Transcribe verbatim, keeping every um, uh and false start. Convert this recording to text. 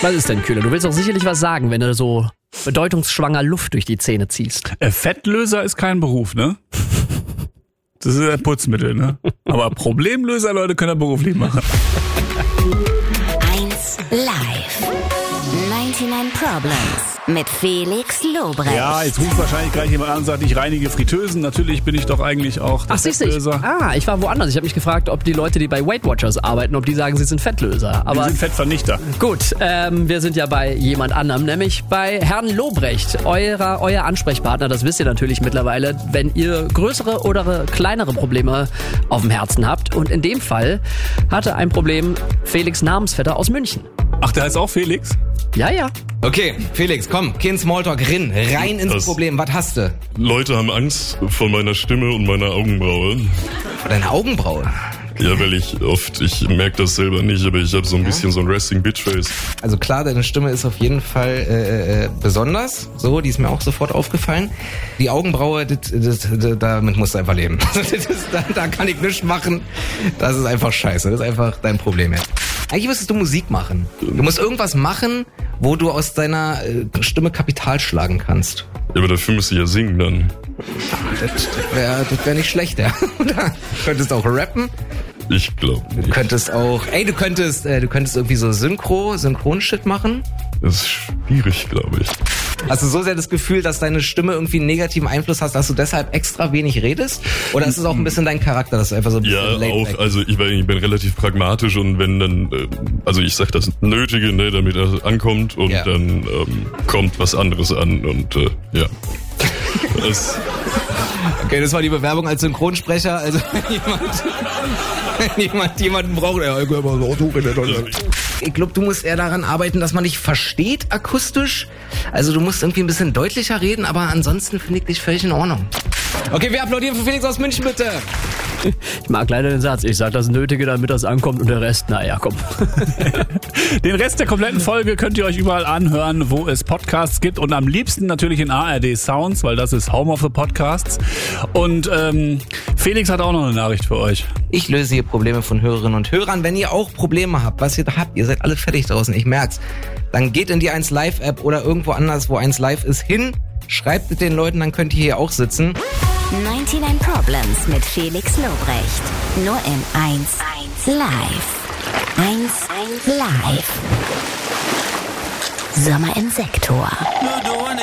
Was ist denn, Kühler? Du willst doch sicherlich was sagen, wenn du so bedeutungsschwanger Luft durch die Zähne ziehst. Äh, Fettlöser ist kein Beruf, ne? Das ist ein Putzmittel, ne? Aber Problemlöser, Leute, können das beruflich machen. eins live. neunundneunzig Problems mit Felix Lobrecht. Ja, jetzt ruft wahrscheinlich gleich jemand an und sagt, ich reinige Fritteusen. Natürlich bin ich doch eigentlich auch der Ach, siehst du, ich, Fettlöser. ah, ich war woanders. Ich habe mich gefragt, ob die Leute, die bei Weight Watchers arbeiten, ob die sagen, sie sind Fettlöser. Aber Wir sind Fettvernichter. gut, ähm, wir sind ja bei jemand anderem, nämlich bei Herrn Lobrecht, eurer, euer Ansprechpartner. Das wisst ihr natürlich mittlerweile, wenn ihr größere oder kleinere Probleme auf dem Herzen habt. Und in dem Fall hatte ein Problem Felix Namensvetter aus München. Ach, der heißt auch Felix? Ja, ja. Okay, Felix, komm, kein Smalltalk, rinn, rein ins Das- Problem. Was hast du? Leute haben Angst vor meiner Stimme und meiner Augenbraue. Vor deiner Augenbraue. Ja, weil ich oft, ich merke das selber nicht, aber ich habe so ein bisschen so ein Resting Bitch Face. Also klar, deine Stimme ist auf jeden Fall äh, äh, besonders. So, die ist mir auch sofort aufgefallen. Die Augenbraue, das, das, das, damit musst du einfach leben. Das ist, da, da kann ich nichts machen. Das ist einfach scheiße. Das ist einfach dein Problem jetzt. Eigentlich müsstest du Musik machen. Du musst irgendwas machen, wo du aus deiner äh, Stimme Kapital schlagen kannst. Ja, aber dafür müsste ich ja singen dann. Das, das wäre das wär nicht schlecht, ja. Du könntest auch rappen. Ich glaube Du nicht. könntest auch, ey, du könntest, äh, du könntest irgendwie so Synchro, Synchronshit machen. Das ist schwierig, glaube ich. Hast du so sehr das Gefühl, dass deine Stimme irgendwie einen negativen Einfluss hast, dass du deshalb extra wenig redest? Oder ist es auch ein bisschen dein Charakter, dass du einfach so ein bisschen Ja, laid auch, back? also ich, bin- ich bin relativ pragmatisch und wenn dann, äh, also ich sag das Nötige, ne, damit er ankommt und Ja. dann ähm, kommt was anderes an und äh, ja. Das, Okay, das war die Bewerbung als Synchronsprecher. Also wenn jemand, wenn jemand jemanden braucht, ja, ich glaube, du musst eher daran arbeiten, dass man dich versteht akustisch. Also du musst irgendwie ein bisschen deutlicher reden, aber ansonsten finde ich dich völlig in Ordnung. Okay, wir applaudieren für Felix aus München, bitte. Ich mag leider den Satz. Ich sag das Nötige, damit das ankommt und der Rest, naja, komm. Den Rest der kompletten Folge könnt ihr euch überall anhören, wo es Podcasts gibt und am liebsten natürlich in A R D Sounds, weil das ist Home of the Podcasts. Und ähm, Felix hat auch noch eine Nachricht für euch. Ich löse hier Probleme von Hörerinnen und Hörern. Wenn ihr auch Probleme habt, was ihr da habt, ihr seid alle fertig draußen, ich merk's, dann geht in die eins Live App oder irgendwo anders, wo eins Live ist, hin, schreibt mit den Leuten, dann könnt ihr hier auch sitzen. neunundneunzig Problems mit Felix Lobrecht. Nur in eins live. eins live. Sommer im Sektor.